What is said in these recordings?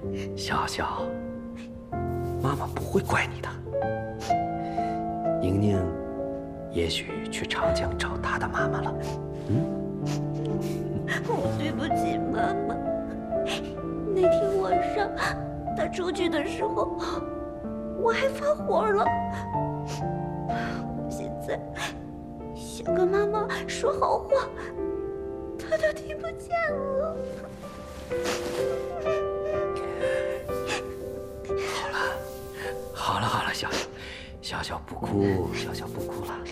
笑笑，妈妈不会怪你的。宁宁，也许去长江找她的妈妈了。 我对不起妈妈。那天晚上，她出去的时候，我还发火了。我现在想跟妈妈说好话，她都听不见了。 好了，笑笑不哭，笑笑不哭了。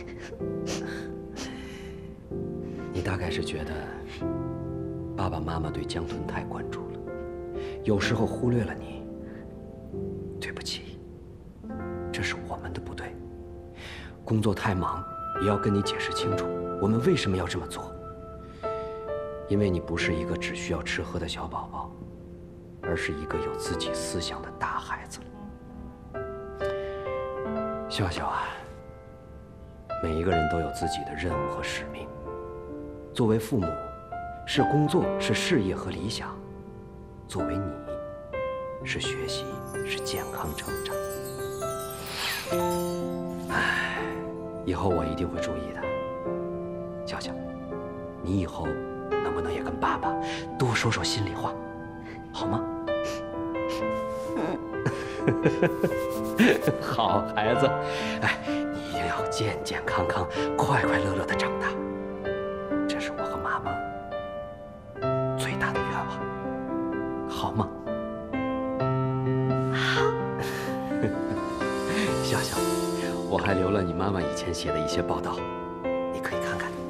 你大概是觉得爸爸妈妈对江豚太关注了，有时候忽略了你。对不起，这是我们的不对。工作太忙，也要跟你解释清楚，我们为什么要这么做。因为你不是一个只需要吃喝的小宝宝，而是一个有自己思想的大孩子了。笑笑啊，每一个人都有自己的任务和使命。作为父母，是工作，是事业和理想；作为你，是学习，是健康成长。唉，以后我一定会注意的。笑笑，你以后能不能也跟爸爸多说说心里话，好吗？好孩子，哎，你一定要健健康康、快快乐乐的长大，这是我和妈妈最大的愿望，好吗？ 好。 笑笑，我还留了你妈妈以前写的一些报道，你可以看看。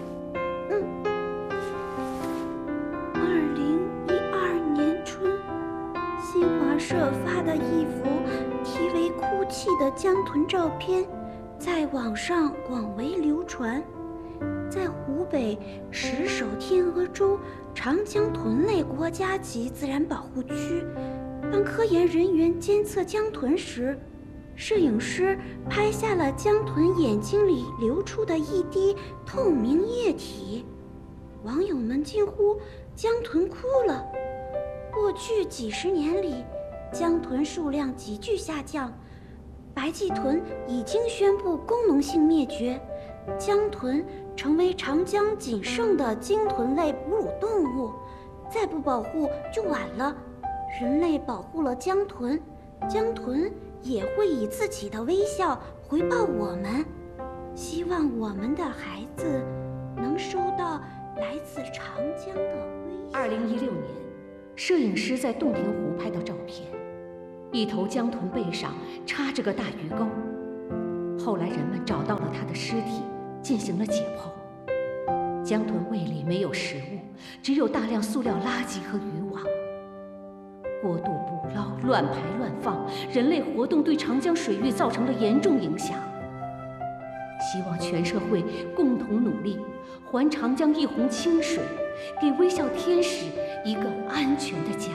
2012年春，新华社发的一幅题为“哭泣”的江豚照片，在网上广为流传。在湖北石首天鹅洲长江豚类国家级自然保护区，当科研人员监测江豚时，摄影师拍下了江豚眼睛里流出的一滴透明液体。网友们惊呼：“江豚哭了！”过去几十年里，江豚数量急剧下降，白鳍豚已经宣布功能性灭绝，江豚成为长江仅剩的鲸豚类哺乳动物，再不保护就晚了。人类保护了江豚，江豚也会以自己的微笑回报我们。希望我们的孩子能收到来自长江的微笑。 2016年，摄影师在洞庭湖拍到照片，一头江豚背上插着个大鱼钩。后来人们找到了它的尸体，进行了解剖。江豚胃里没有食物，只有大量塑料垃圾和渔网。过度捕捞、乱排乱放，人类活动对长江水域造成了严重影响。希望全社会共同努力，还长江一泓清水，给微笑天使一个安全的家。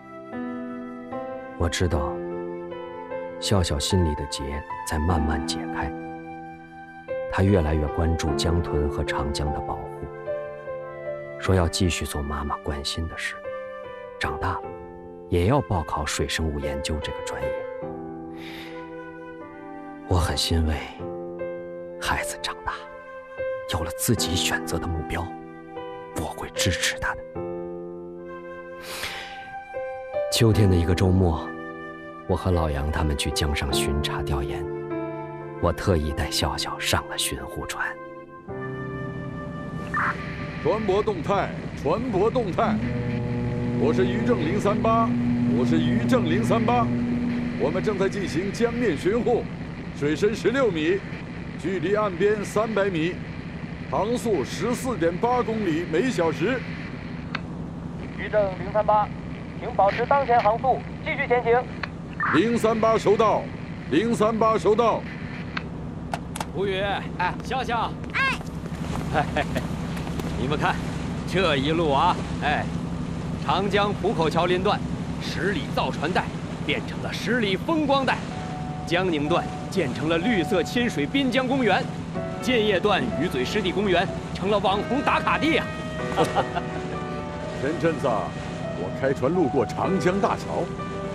我知道，笑笑心里的结在慢慢解开。他越来越关注江豚和长江的保护，说要继续做妈妈关心的事，长大了也要报考水生物研究这个专业。我很欣慰，孩子长大，有了自己选择的目标，我会支持他的。秋天的一个周末，我和老杨他们去江上巡查调研，我特意带笑笑上了巡护船。 船舶动态，船舶动态。我是渔政038，我是渔政038。我们正在进行江面巡护，水深16米，距离岸边300米，航速14.8公里每小时。 渔政038，请保持当前航速，继续前行。 038收到，038收到。 吴宇，哎，笑笑，哎，你们看，这一路啊，哎，长江浦口桥林段10里造船带变成了10里风光带，江宁段建成了绿色亲水滨江公园，建业段鱼嘴湿地公园成了网红打卡地呀。 前阵子我开船路过长江大桥，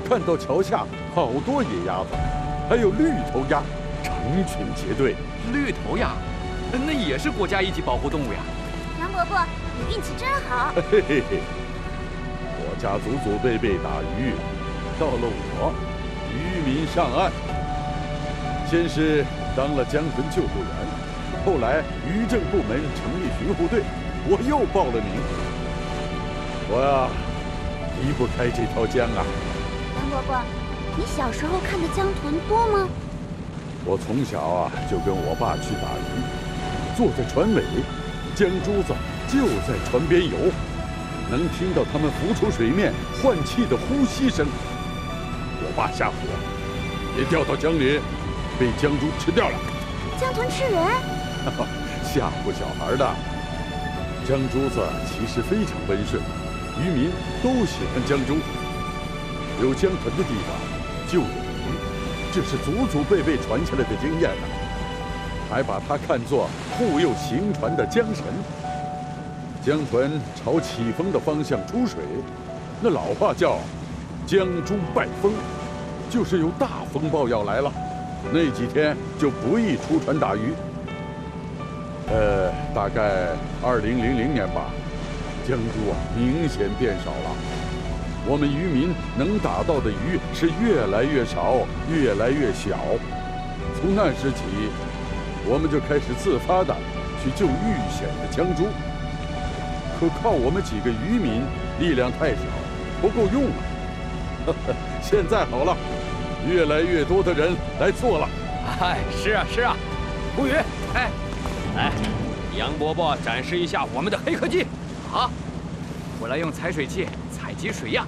看到桥下好多野鸭子，还有绿头鸭，成群结队。 绿头鸭，那也是国家一级保护动物呀。 杨伯伯，你运气真好。 嘿嘿嘿，我家祖祖辈辈打鱼，到了我，渔民上岸。先是当了江豚救护员，后来渔政部门成立巡护队，我又报了名。我呀，离不开这条江啊。 杨伯伯，你小时候看的江豚多吗？ 我从小啊就跟我爸去打鱼，坐在船尾，江珠子就在船边游，能听到它们浮出水面换气的呼吸声。我爸吓唬我，别掉到江里，被江珠吃掉了。 江豚吃人？ 吓唬小孩的。江珠子其实非常温顺，渔民都喜欢江珠。有江豚的地方就有鱼，这是祖祖辈辈传下来的经验呢。还把它看作护佑行船的江神。江豚朝起风的方向出水，那老话叫“江珠拜风”，就是有大风暴要来了，那几天就不宜出船打鱼。大概2000年吧，江珠啊明显变少了。我们渔民能打到的鱼是越来越少，越来越小。从那时起，我们就开始自发的去救遇险的江珠。可靠我们几个渔民力量太小，不够用啊。现在好了，越来越多的人来做了。 哎，是啊是啊，吴宇，哎，来，杨伯伯展示一下我们的黑科技。 好，我来用采水器采集水样。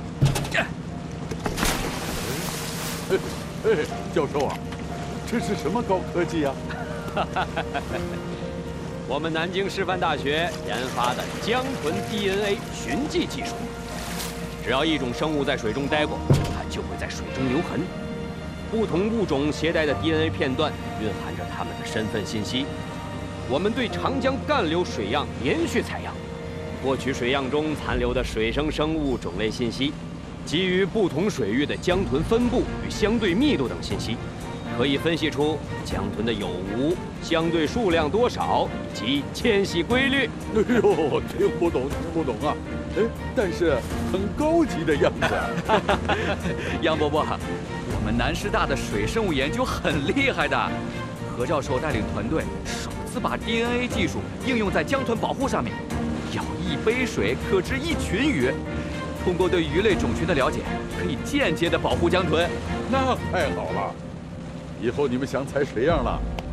教授啊，这是什么高科技啊？ 我们南京师范大学研发的江豚 DNA 寻迹技术。只要一种生物在水中待过，它就会在水中留痕。不同物种携带的 DNA 片段蕴含着它们的身份信息。我们对长江干流水样连续采样，获取水样中残留的水生生物种类信息，基于不同水域的江豚分布与相对密度等信息，可以分析出江豚的有无、相对数量多少以及迁徙规律。 哎呦，听不懂啊！哎，但是很高级的样子。 杨伯伯，我们南师大的水生物研究很厉害的，何教授带领团队首次把 DNA 技术应用在江豚保护上面，舀一杯水可知一群鱼。通过对鱼类种群的了解，可以间接的保护江豚。 那太好了！以后你们想采水样了，